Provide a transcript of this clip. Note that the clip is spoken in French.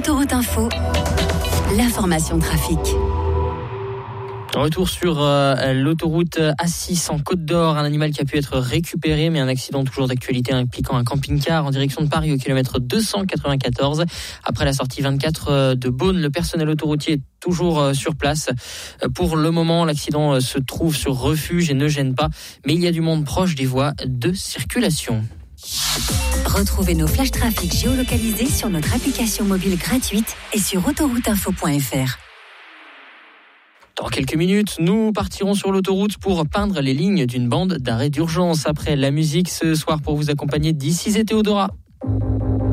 Autoroute Info, l'information trafic. Retour sur l'autoroute A6 en Côte d'Or, un animal qui a pu être récupéré, mais un accident toujours d'actualité impliquant un camping-car en direction de Paris au kilomètre 294. Après la sortie 24 de Beaune, le personnel autoroutier est toujours sur place. Pour le moment, l'accident se trouve sur refuge et ne gêne pas, mais il y a du monde proche des voies de circulation. Retrouvez nos flash trafic géolocalisés sur notre application mobile gratuite et sur autorouteinfo.fr. Dans quelques minutes, nous partirons sur l'autoroute pour peindre les lignes d'une bande d'arrêt d'urgence. Après la musique ce soir pour vous accompagner, d'ici et Théodora.